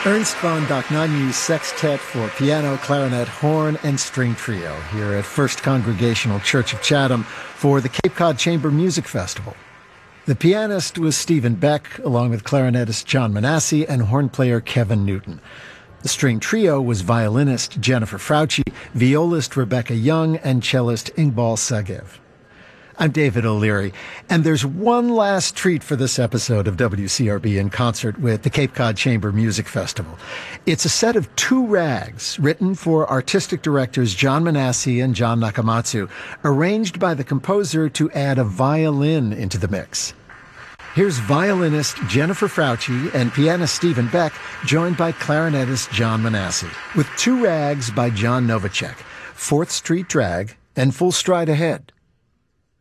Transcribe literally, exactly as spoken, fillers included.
Ernst von Dohnanyi's Sextet for piano, clarinet, horn, and string trio here at First Congregational Church of Chatham for the Cape Cod Chamber Music Festival. The pianist was Stephen Beck, along with clarinetist John Manassi and horn player Kevin Newton. The string trio was violinist Jennifer Frauci, violist Rebecca Young, and cellist Ingbal Sagev. I'm David O'Leary, and there's one last treat for this episode of W C R B in concert with the Cape Cod Chamber Music Festival. It's a set of two rags written for artistic directors John Manassi and John Nakamatsu, arranged by the composer to add a violin into the mix. Here's violinist Jennifer Frauci and pianist Stephen Beck, joined by clarinetist John Manassi, with two rags by John Novacek, Fourth Street Drag and Full Stride Ahead.